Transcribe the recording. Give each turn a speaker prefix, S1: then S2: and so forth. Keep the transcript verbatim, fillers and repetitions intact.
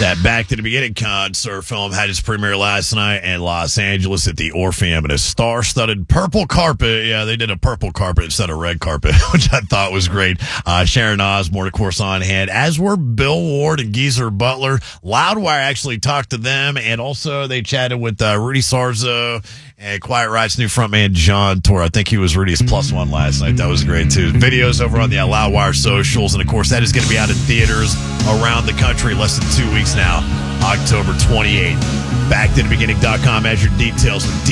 S1: That Back to the Beginning concert film had its premiere last night in Los Angeles at the Orpheum, and a star-studded purple carpet. Yeah, they did a purple carpet instead of red carpet, which I thought was great. Uh, Sharon Osbourne, of course, on hand, as were Bill Ward and Geezer Butler. Loudwire actually talked to them, and also they chatted with uh, Rudy Sarzo and Quiet Riot's new frontman, John Tor. I think he was Rudy's plus one last night. That was great, too. Videos over on the uh, Loudwire socials, and, of course, that is going to be out in theaters around the country less than two weeks now, October twenty-eighth. back to the beginning dot com has your details with